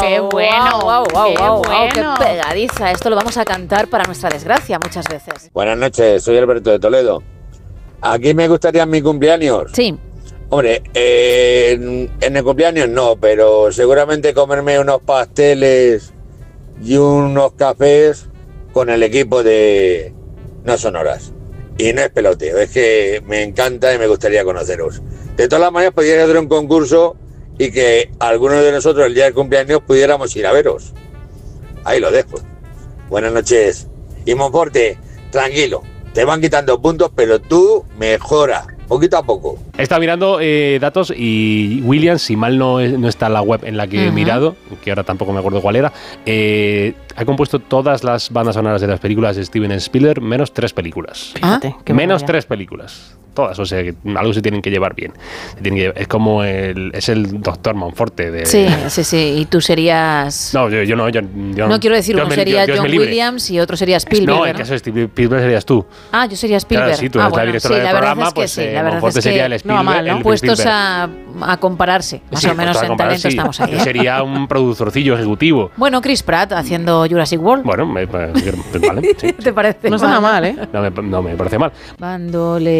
¡Qué bueno! ¡Wow! ¡Qué bueno. pegadiza! Esto lo vamos a cantar para nuestra desgracia muchas veces. Buenas noches, soy Alberto de Toledo. Aquí me gustaría mi cumpleaños. Sí. Hombre, en el cumpleaños no, pero seguramente comerme unos pasteles y unos cafés con el equipo de No Sonoras. Y no es peloteo, es que me encanta y me gustaría conoceros. De todas las maneras, podría hacer un concurso y que algunos de nosotros el día del cumpleaños pudiéramos ir a veros. Ahí lo dejo. Buenas noches. Y Monforte, tranquilo, te van quitando puntos, pero tú mejora, poquito a poco. He estado mirando datos y Williams, si mal no está en la web en la que he mirado, que ahora tampoco me acuerdo cuál era, ha compuesto todas las bandas sonoras de las películas de Steven Spielberg, menos 3 películas. Fíjate, qué Menos maravilla. 3 películas. Todas, o sea, que algo se tienen que llevar bien. Es como es el doctor Monforte de... Sí. Y tú serías... No, yo no. No quiero decir, uno sería Dios John me libre. Williams y otro sería Spielberg. No, en caso de Spielberg serías tú. Ah, yo sería Spielberg. Claro, sí, tú eres la directora del la programa, verdad es que pues sí, la verdad Monforte es que sería el Spielberg. no mal, ¿no? Puestos Spielberg. a compararse, más Sí, o menos puestos a en comparar, talento sí. estamos ahí. Yo sería un productorcillo ejecutivo. Bueno, Chris Pratt haciendo Jurassic World. Bueno, vale. Sí, ¿Te parece? No está nada mal, ¿eh? no me parece mal. Bandole.